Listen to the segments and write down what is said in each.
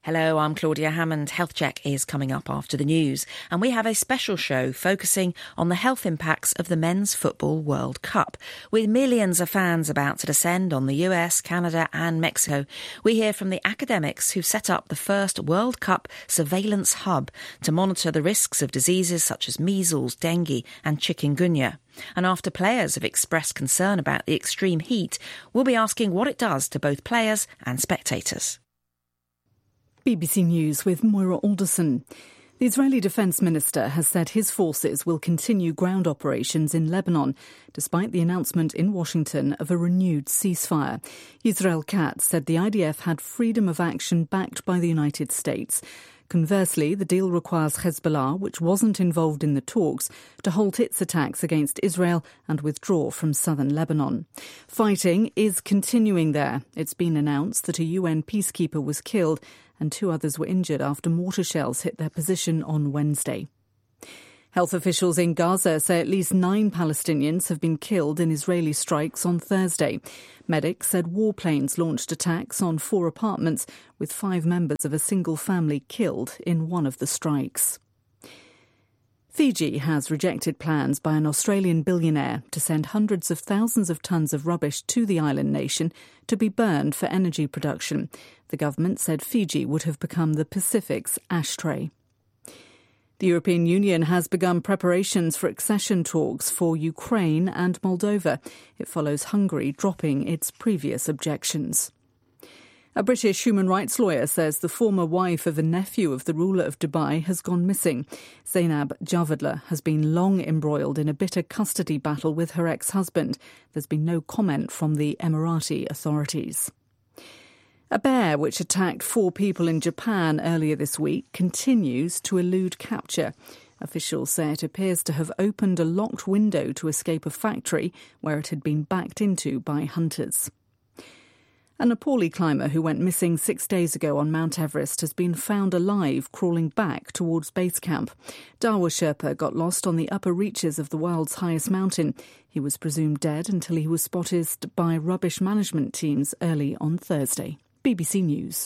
Hello, I'm Claudia Hammond. Health Check is coming up after the news, and we have a special show focusing on the health impacts of the Men's Football World Cup. With millions of fans about to descend on the US, Canada and Mexico, we hear from the academics who set up the first World Cup surveillance hub to monitor the risks of diseases such as measles, dengue and chikungunya. And after players have expressed concern about the extreme heat, we'll be asking what it does to both players and spectators. BBC News with Moira Alderson. The Israeli Defence Minister has said his forces will continue ground operations in Lebanon, despite the announcement in Washington of a renewed ceasefire. Israel Katz said the IDF had freedom of action backed by the United States. Conversely, the deal requires Hezbollah, which wasn't involved in the talks, to halt its attacks against Israel and withdraw from southern Lebanon. Fighting is continuing there. It's been announced that a UN peacekeeper was killed and 2 others were injured after mortar shells hit their position on Wednesday. Health officials in Gaza say at least 9 Palestinians have been killed in Israeli strikes on Thursday. Medics said warplanes launched attacks on 4 apartments, with 5 members of a single family killed in one of the strikes. Fiji has rejected plans by an Australian billionaire to send hundreds of thousands of tonnes of rubbish to the island nation to be burned for energy production. The government said Fiji would have become the Pacific's ashtray. The European Union has begun preparations for accession talks for Ukraine and Moldova. It follows Hungary dropping its previous objections. A British human rights lawyer says the former wife of a nephew of the ruler of Dubai has gone missing. Zainab Javadla has been long embroiled in a bitter custody battle with her ex-husband. There's been no comment from the Emirati authorities. A bear which attacked 4 people in Japan earlier this week continues to elude capture. Officials say it appears to have opened a locked window to escape a factory where it had been backed into by hunters. A Nepali climber who went missing 6 days ago on Mount Everest has been found alive crawling back towards base camp. Dawa Sherpa got lost on the upper reaches of the world's highest mountain. He was presumed dead until he was spotted by rubbish management teams early on Thursday. BBC News.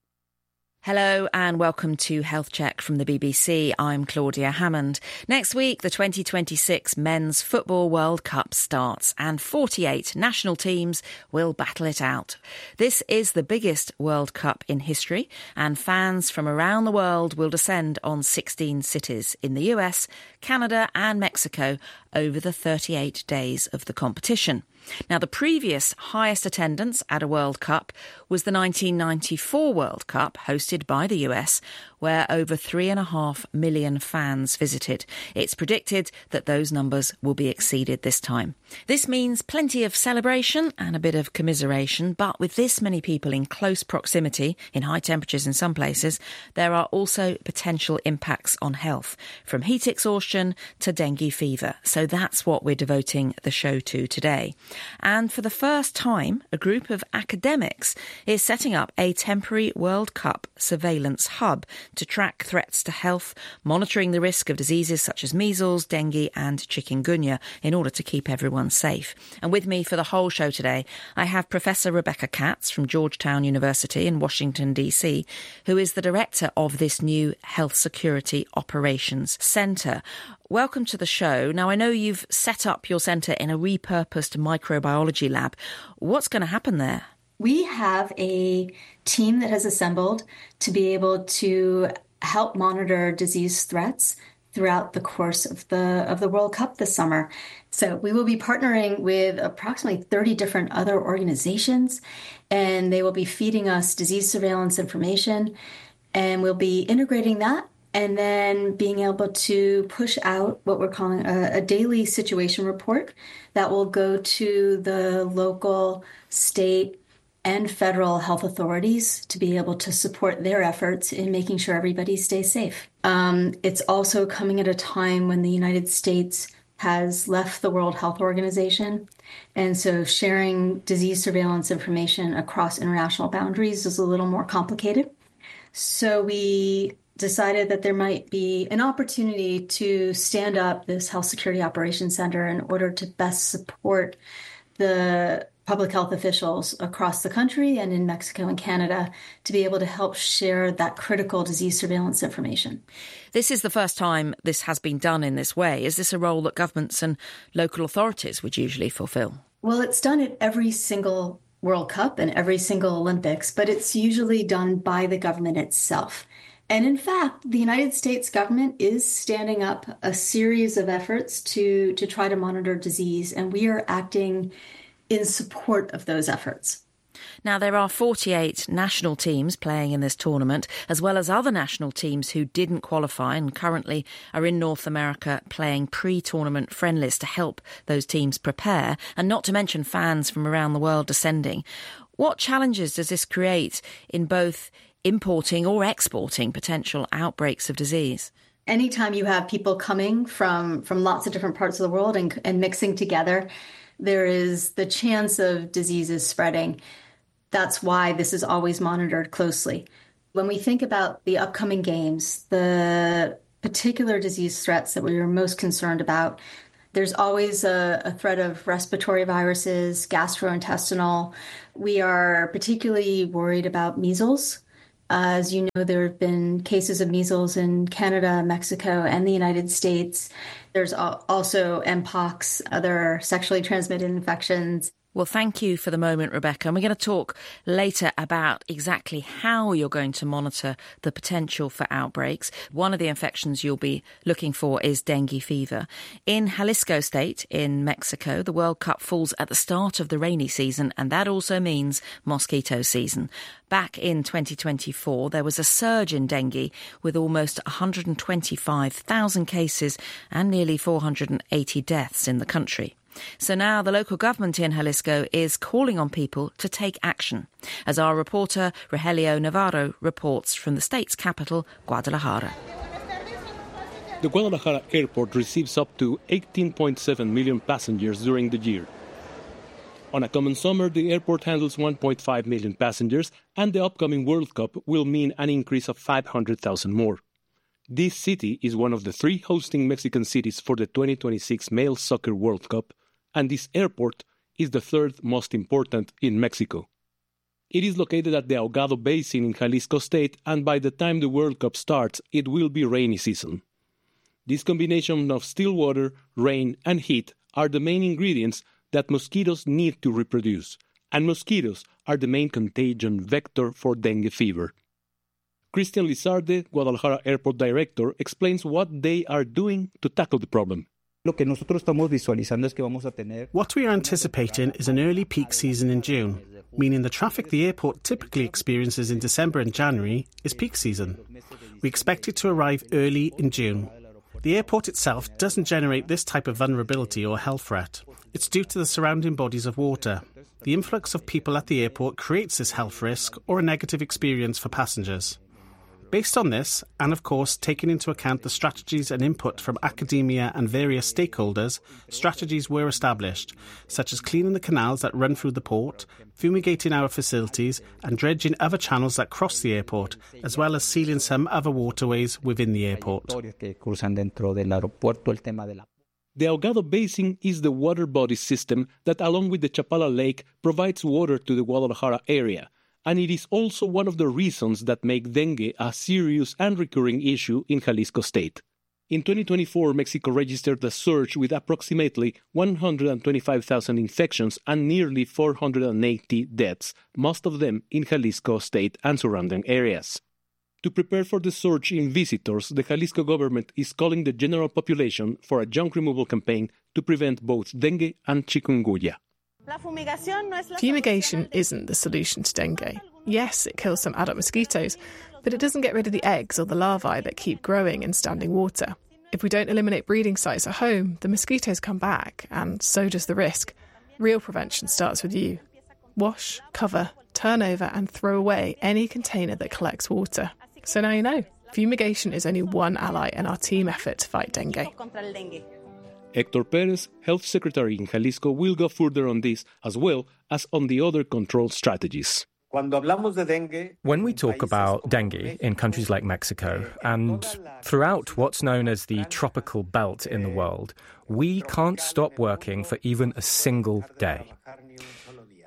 Hello and welcome to Health Check from the BBC. I'm Claudia Hammond. Next week, the 2026 Men's Football World Cup starts and 48 national teams will battle it out. This is the biggest World Cup in history and fans from around the world will descend on 16 cities in the US, Canada and Mexico over the 38 days of the competition. Now, the previous highest attendance at a World Cup was the 1994 World Cup, hosted by the US, where over 3.5 million fans visited. It's predicted that those numbers will be exceeded this time. This means plenty of celebration and a bit of commiseration, but with this many people in close proximity, in high temperatures in some places, there are also potential impacts on health, from heat exhaustion to dengue fever. So that's what we're devoting the show to today. And for the first time, a group of academics is setting up a temporary World Cup surveillance hub to track threats to health, monitoring the risk of diseases such as measles, dengue and chikungunya in order to keep everyone safe. And with me for the whole show today, I have Professor Rebecca Katz from Georgetown University in Washington, D.C., who is the director of this new Health Security Operations Centre. Welcome to the show. Now, I know you've set up your centre in a repurposed microbiology lab. What's going to happen there? We have a team that has assembled to be able to help monitor disease threats throughout the course of the World Cup this summer. So we will be partnering with approximately 30 different other organizations, and they will be feeding us disease surveillance information, and we'll be integrating that and then being able to push out what we're calling a daily situation report that will go to the local, state, and federal health authorities to be able to support their efforts in making sure everybody stays safe. It's also coming at a time when the United States has left the World Health Organization. And so sharing disease surveillance information across international boundaries is a little more complicated. So we decided that there might be an opportunity to stand up this Health Security Operations Center in order to best support the public health officials across the country and in Mexico and Canada to be able to help share that critical disease surveillance information. This is the first time this has been done in this way. Is this a role that governments and local authorities would usually fulfill? Well, it's done at every single World Cup and every single Olympics, but it's usually done by the government itself. And in fact, the United States government is standing up a series of efforts to try to monitor disease, and we are acting in support of those efforts. Now, there are 48 national teams playing in this tournament, as well as other national teams who didn't qualify and currently are in North America playing pre-tournament friendlies to help those teams prepare, and not to mention fans from around the world descending. What challenges does this create in both importing or exporting potential outbreaks of disease? Anytime you have people coming from lots of different parts of the world and mixing together, there is the chance of diseases spreading. That's why this is always monitored closely. When we think about the upcoming games, the particular disease threats that we are most concerned about, there's always a threat of respiratory viruses, gastrointestinal. We are particularly worried about measles. As you know, there have been cases of measles in Canada, Mexico, and the United States. There's also Mpox, other sexually transmitted infections. Well, thank you for the moment, Rebecca. And we're going to talk later about exactly how you're going to monitor the potential for outbreaks. One of the infections you'll be looking for is dengue fever. In Jalisco State in Mexico, the World Cup falls at the start of the rainy season, and that also means mosquito season. Back in 2024, there was a surge in dengue with almost 125,000 cases and nearly 480 deaths in the country. So now the local government in Jalisco is calling on people to take action, as our reporter Rogelio Navarro reports from the state's capital, Guadalajara. The Guadalajara airport receives up to 18.7 million passengers during the year. On a common summer, the airport handles 1.5 million passengers, and the upcoming World Cup will mean an increase of 500,000 more. This city is one of the 3 hosting Mexican cities for the 2026 Male Soccer World Cup, and this airport is the 3rd most important in Mexico. It is located at the Ahogado Basin in Jalisco State, and by the time the World Cup starts, it will be rainy season. This combination of still water, rain, and heat are the main ingredients that mosquitoes need to reproduce, and mosquitoes are the main contagion vector for dengue fever. Christian Lizarde, Guadalajara Airport Director, explains what they are doing to tackle the problem. What we are anticipating is an early peak season in June, meaning the traffic the airport typically experiences in December and January is peak season. We expect it to arrive early in June. The airport itself doesn't generate this type of vulnerability or health threat. It's due to the surrounding bodies of water. The influx of people at the airport creates this health risk or a negative experience for passengers. Based on this, and of course taking into account the strategies and input from academia and various stakeholders, strategies were established, such as cleaning the canals that run through the port, fumigating our facilities and dredging other channels that cross the airport, as well as sealing some other waterways within the airport. The Ahogado Basin is the water body system that, along with the Chapala Lake, provides water to the Guadalajara area. And it is also one of the reasons that make dengue a serious and recurring issue in Jalisco State. In 2024, Mexico registered a surge with approximately 125,000 infections and nearly 480 deaths, most of them in Jalisco State and surrounding areas. To prepare for the surge in visitors, the Jalisco government is calling the general population for a junk removal campaign to prevent both dengue and chikungunya. Fumigation isn't the solution to dengue. Yes, it kills some adult mosquitoes, but it doesn't get rid of the eggs or the larvae that keep growing in standing water. If we don't eliminate breeding sites at home, the mosquitoes come back, and so does the risk. Real prevention starts with you. Wash, cover, turn over and throw away any container that collects water. So now you know, fumigation is only one ally in our team effort to fight dengue. Héctor Pérez, Health Secretary in Jalisco, will go further on this as well as on the other control strategies. When we talk about dengue in countries like Mexico and throughout what's known as the tropical belt in the world, we can't stop working for even a single day.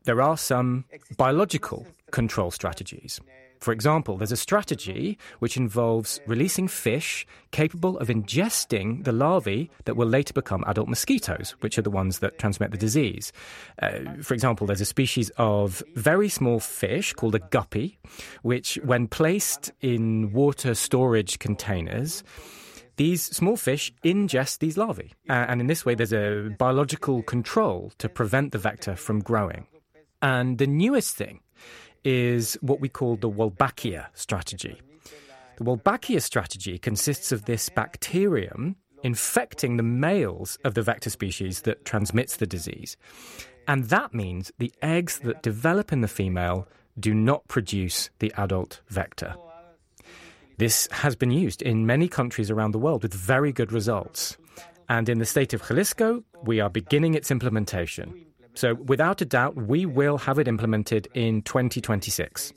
there are some biological control strategies. For example, there's a strategy which involves releasing fish capable of ingesting the larvae that will later become adult mosquitoes, which are the ones that transmit the disease. For example, there's a species of very small fish called a guppy, which, when placed in water storage containers, these small fish ingest these larvae. And in this way, there's a biological control to prevent the vector from growing. And the newest thing is what we call the Wolbachia strategy. The Wolbachia strategy consists of this bacterium infecting the males of the vector species that transmits the disease. And that means the eggs that develop in the female do not produce the adult vector. This has been used in many countries around the world with very good results. And in the state of Jalisco, we are beginning its implementation. So, without a doubt, we will have it implemented in 2026.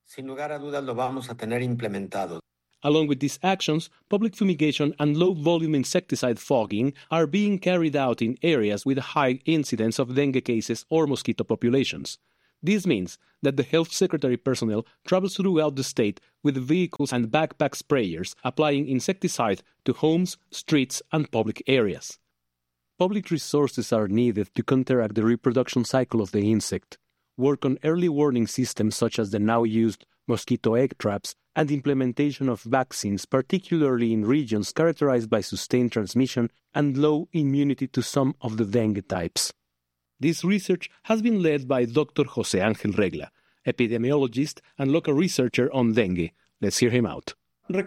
Along with these actions, public fumigation and low-volume insecticide fogging are being carried out in areas with a high incidence of dengue cases or mosquito populations. This means that the health secretary personnel travels throughout the state with vehicles and backpack sprayers applying insecticide to homes, streets, and public areas. Public resources are needed to counteract the reproduction cycle of the insect, work on early warning systems such as the now used mosquito egg traps, and implementation of vaccines, particularly in regions characterized by sustained transmission and low immunity to some of the dengue types. This research has been led by Dr. José Ángel Regla, epidemiologist and local researcher on dengue. Let's hear him out.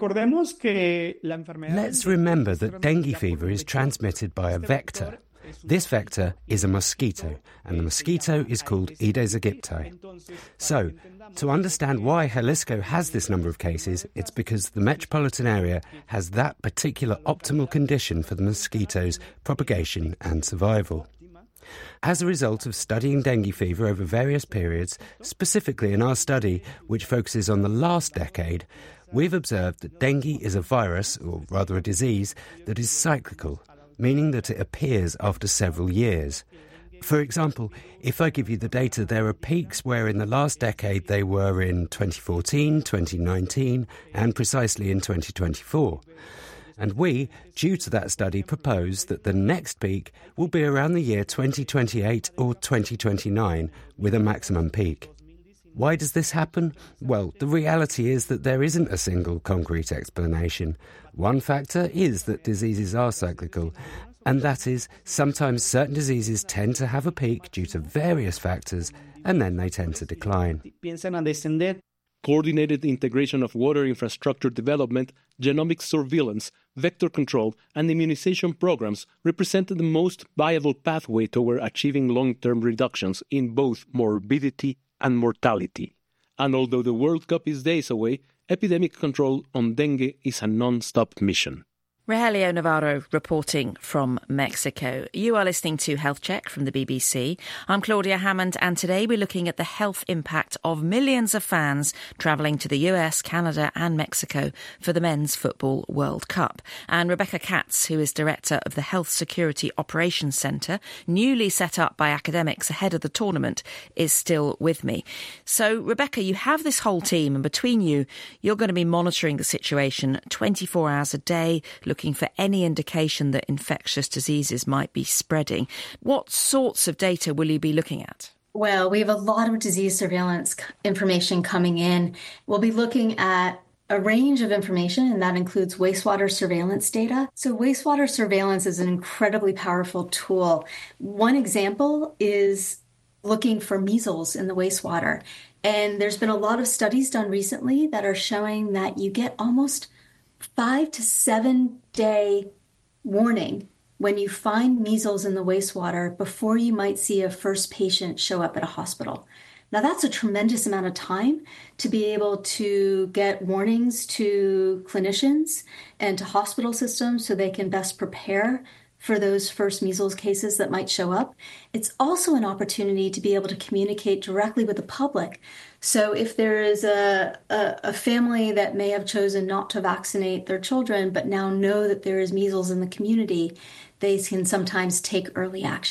Let's remember that dengue fever is transmitted by a vector. This vector is a mosquito, and the mosquito is called Aedes aegypti. So, to understand why Jalisco has this number of cases, it's because the metropolitan area has that particular optimal condition for the mosquito's propagation and survival. As a result of studying dengue fever over various periods, specifically in our study, which focuses on the last decade, we've observed that dengue is a virus, or rather a disease, that is cyclical, meaning that it appears after several years. For example, if I give you the data, there are peaks where in the last decade they were in 2014, 2019, and precisely in 2024. And we, due to that study, propose that the next peak will be around the year 2028 or 2029, with a maximum peak. Why does this happen? Well, the reality is that there isn't a single concrete explanation. One factor is that diseases are cyclical, and that is, sometimes certain diseases tend to have a peak due to various factors, and then they tend to decline. Coordinated integration of water infrastructure development, genomic surveillance, vector control, and immunization programs represent the most viable pathway toward achieving long-term reductions in both morbidity and mortality. And although the World Cup is days away, epidemic control on dengue is a non-stop mission. Rogelio Navarro reporting from Mexico. You are listening to Health Check from the BBC. I'm Claudia Hammond, and today we're looking at the health impact of millions of fans travelling to the US, Canada and Mexico for the Men's Football World Cup. And Rebecca Katz, who is director of the Health Security Operations Centre, newly set up by academics ahead of the tournament, is still with me. So, Rebecca, you have this whole team, and between you, you're going to be monitoring the situation 24 hours a day, looking for any indication that infectious diseases might be spreading. What sorts of data will you be looking at? Well, we have a lot of disease surveillance information coming in. We'll be looking at a range of information, and that includes wastewater surveillance data. So wastewater surveillance is an incredibly powerful tool. One example is looking for measles in the wastewater. And there's been a lot of studies done recently that are showing that you get almost 5 to 7 day warning when you find measles in the wastewater before you might see a first patient show up at a hospital. Now, that's a tremendous amount of time to be able to get warnings to clinicians and to hospital systems so they can best prepare for those first measles cases that might show up. It's also an opportunity to be able to communicate directly with the public. So if there is a family that may have chosen not to vaccinate their children, but now know that there is measles in the community, they can sometimes take early action.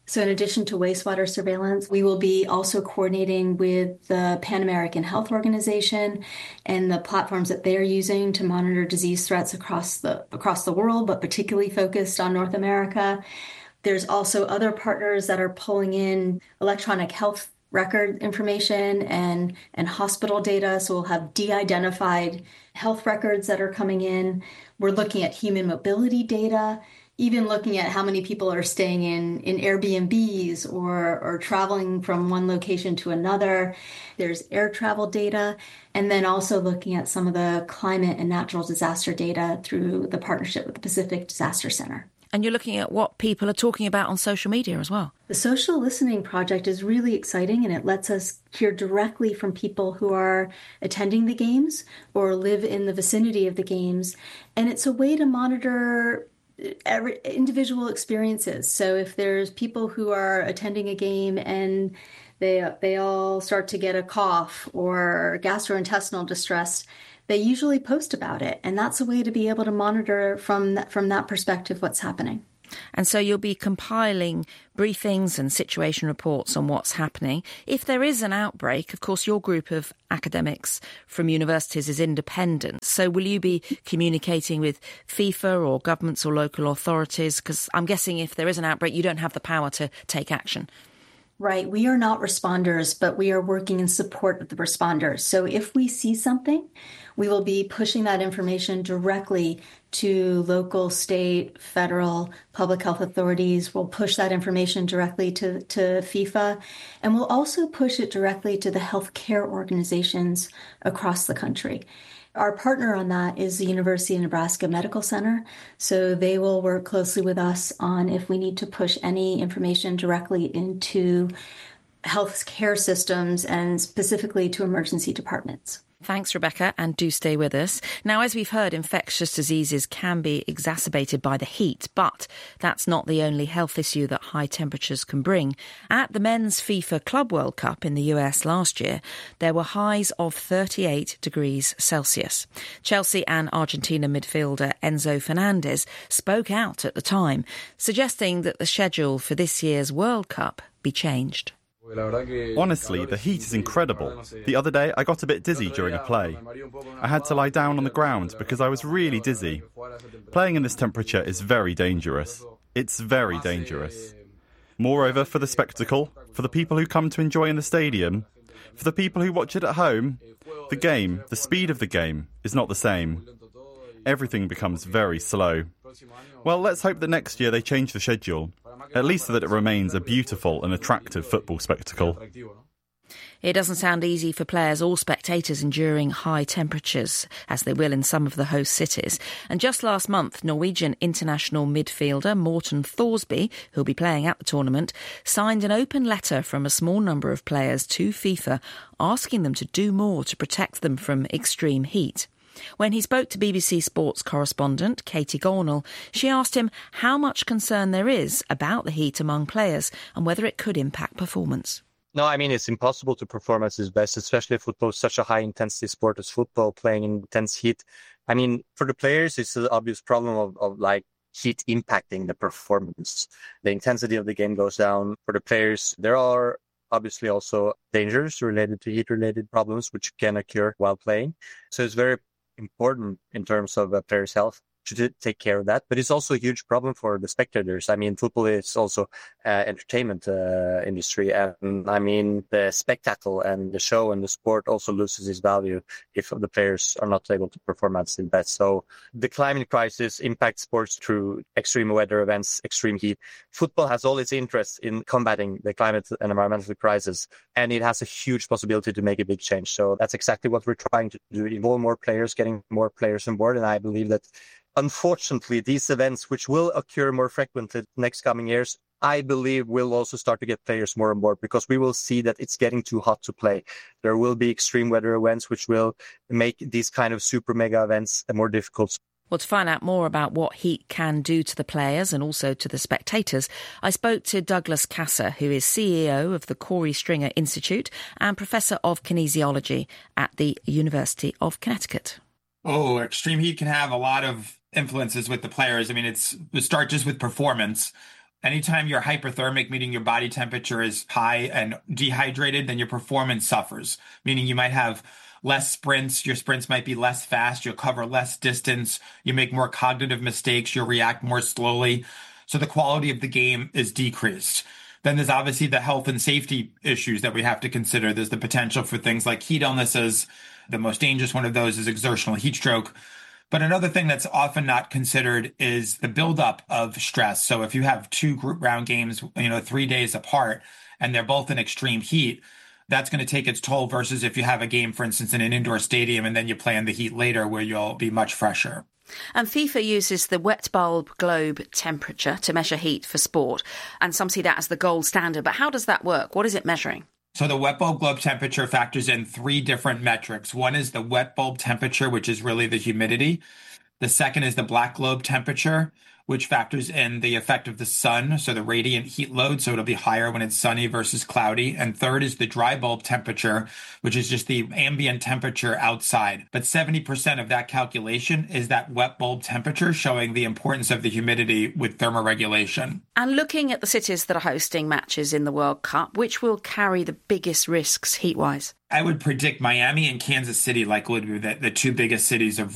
So in addition to wastewater surveillance, we will be also coordinating with the Pan American Health Organization and the platforms that they're using to monitor disease threats across the world, but particularly focused on North America. There's also other partners that are pulling in electronic health record information and hospital data. So we'll have de-identified health records that are coming in. We're looking at human mobility data, even looking at how many people are staying in Airbnbs or traveling from one location to another. There's air travel data, and then also looking at some of the climate and natural disaster data through the partnership with the Pacific Disaster Center. And you're looking at what people are talking about on social media as well. The social listening project is really exciting, and it lets us hear directly from people who are attending the games or live in the vicinity of the games. And it's a way to monitor individual experiences. So if there's people who are attending a game and they all start to get a cough or gastrointestinal distress, they usually post about it. And that's a way to be able to monitor from that perspective what's happening. And so you'll be compiling briefings and situation reports on what's happening. If there is an outbreak, of course, your group of academics from universities is independent. So will you be communicating with FIFA or governments or local authorities? Because I'm guessing if there is an outbreak, you don't have the power to take action. Right. We are not responders, but we are working in support of the responders. So if we see something, we will be pushing that information directly to local, state, federal, public health authorities. We'll push that information directly to FIFA, and we'll also push it directly to the healthcare organizations across the country. Our partner on that is the University of Nebraska Medical Center, so they will work closely with us on if we need to push any information directly into healthcare systems and specifically to emergency departments. Thanks, Rebecca, and do stay with us. Now, as we've heard, infectious diseases can be exacerbated by the heat, but that's not the only health issue that high temperatures can bring. At the Men's FIFA Club World Cup in the US last year, there were highs of 38 degrees Celsius. Chelsea and Argentina midfielder Enzo Fernandez spoke out at the time, suggesting that the schedule for this year's World Cup be changed. Honestly, the heat is incredible. The other day, I got a bit dizzy during a play. I had to lie down on the ground because I was really dizzy. Playing in this temperature is very dangerous. It's very dangerous. Moreover, for the spectacle, for the people who come to enjoy in the stadium, for the people who watch it at home, the game, the speed of the game, is not the same. Everything becomes very slow. Well, let's hope that next year they change the schedule. At least so that it remains a beautiful and attractive football spectacle. It doesn't sound easy for players or spectators enduring high temperatures, as they will in some of the host cities. And just last month, Norwegian international midfielder Morten Thorsby, who'll be playing at the tournament, signed an open letter from a small number of players to FIFA, asking them to do more to protect them from extreme heat. When he spoke to BBC Sports correspondent Katie Gornall, she asked him how much concern there is about the heat among players and whether it could impact performance. No, I mean, it's impossible to perform at his best, especially if football is such a high-intensity sport as football, playing in intense heat. I mean, for the players, it's an obvious problem of heat impacting the performance. The intensity of the game goes down. For the players, there are obviously also dangers related to heat-related problems, which can occur while playing. So it's very important in terms of players' health to take care of that. But it's also a huge problem for the spectators. I mean, football is also entertainment industry. And I mean, the spectacle and the show and the sport also loses its value if the players are not able to perform at their best. So the climate crisis impacts sports through extreme weather events, extreme heat. Football has all its interests in combating the climate and environmental crisis, and it has a huge possibility to make a big change. So that's exactly what we're trying to do, involve more players, getting more players on board. And I believe that unfortunately, these events, which will occur more frequently next coming years, I believe will also start to get players more on board, because we will see that it's getting too hot to play. There will be extreme weather events, which will make these kind of super mega events more difficult. Well, to find out more about what heat can do to the players and also to the spectators, I spoke to Douglas Kasser, who is CEO of the Corey Stringer Institute and Professor of Kinesiology at the University of Connecticut. Oh, extreme heat can have a lot of influences with the players. I mean, we start just with performance. Anytime you're hyperthermic, meaning your body temperature is high and dehydrated, then your performance suffers, meaning you might have less sprints. Your sprints might be less fast. You'll cover less distance. You make more cognitive mistakes. You'll react more slowly. So the quality of the game is decreased. Then there's obviously the health and safety issues that we have to consider. There's the potential for things like heat illnesses. The most dangerous one of those is exertional heat stroke. But another thing that's often not considered is the buildup of stress. So if you have 2 group round games, 3 days apart, and they're both in extreme heat, that's going to take its toll versus if you have a game, for instance, in an indoor stadium, and then you play in the heat later where you'll be much fresher. And FIFA uses the wet bulb globe temperature to measure heat for sport, and some see that as the gold standard. But how does that work? What is it measuring? So the wet bulb globe temperature factors in 3 different metrics. One is the wet bulb temperature, which is really the humidity. The second is the black globe temperature, which factors in the effect of the sun, so the radiant heat load, so it'll be higher when it's sunny versus cloudy. And third is the dry bulb temperature, which is just the ambient temperature outside. But 70% of that calculation is that wet bulb temperature, showing the importance of the humidity with thermoregulation. And looking at the cities that are hosting matches in the World Cup, which will carry the biggest risks heat-wise? I would predict Miami and Kansas City likely to be the 2 biggest cities of